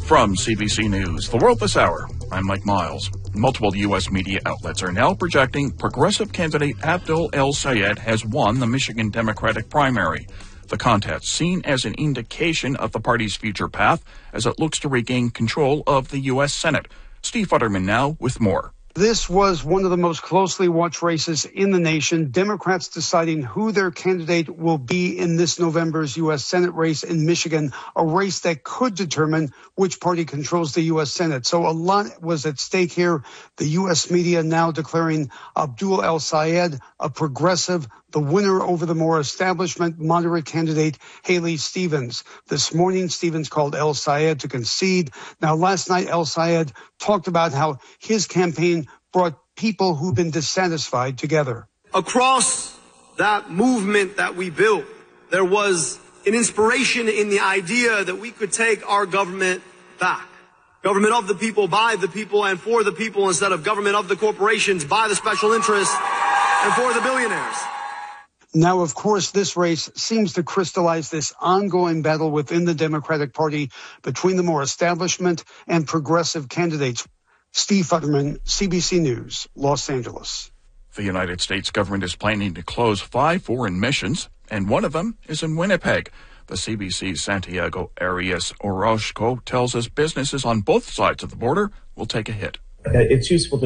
From CBC News, The World This Hour, I'm Mike Miles. Multiple U.S. media outlets are now projecting progressive candidate Abdul El-Sayed has won the Michigan Democratic primary. The contest seen as an indication of the party's future path as it looks to regain control of the U.S. Senate. Steve Futterman now with more. This was one of the most closely watched races in the nation. Democrats deciding who their candidate will be in this November's U.S. Senate race in Michigan, a race that could determine which party controls the U.S. Senate. So a lot was at stake here. The U.S. media now declaring Abdul El-Sayed a progressive, the winner over the more establishment moderate candidate Haley Stevens. This morning, Stevens called El-Sayed to concede. Now, last night, El-Sayed talked about how his campaign brought people who've been dissatisfied together. Across that movement that we built, there was an inspiration in the idea that we could take our government back. Government of the people, by the people, and for the people, instead of government of the corporations, by the special interests, and for the billionaires. Now, of course, this race seems to crystallize this ongoing battle within the Democratic Party between the more establishment and progressive candidates. Steve Futterman, CBC News, Los Angeles. The United States government is planning to close 5 foreign missions, and one of them is in Winnipeg. The CBC's Santiago Arias Orozco tells us businesses on both sides of the border will take a hit. It's useful to